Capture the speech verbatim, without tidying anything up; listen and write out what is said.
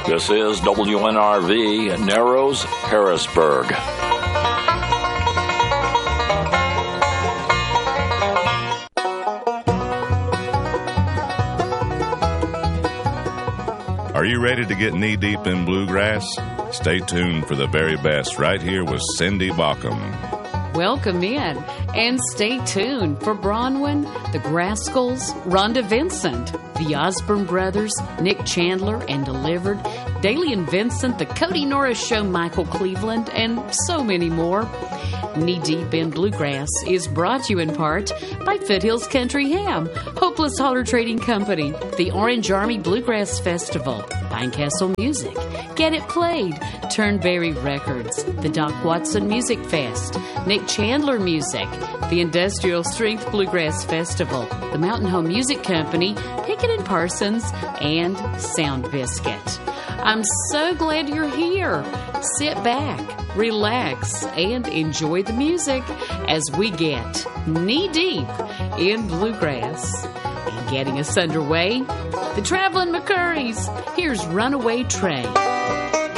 This is W N R V, Narrows, Harrisburg. Are you ready to get knee-deep in bluegrass? Stay tuned for the very best right here with Cindy Baucom. Welcome in, and stay tuned for Bronwyn, the Grascals, Rhonda Vincent, the Osborne Brothers, Nick Chandler and Delivered, Daly and Vincent, the Cody Norris Show, Michael Cleveland, and so many more. Knee Deep in Bluegrass is brought to you in part by Foothills Country Ham, Hopeless Holler Trading Company, the Orange Army Bluegrass Festival, Pinecastle Music, Get It Played, Turnberry Records, the Doc Watson Music Fest, Nick Chandler Music, the Industrial Strength Bluegrass Festival, the Mountain Home Music Company, Pickett and Parsons, and Sound Biscuit. I'm so glad you're here. Sit back, relax, and enjoy the music as we get knee-deep in bluegrass. And getting us underway, the Traveling McCurrys. Here's Runaway Train.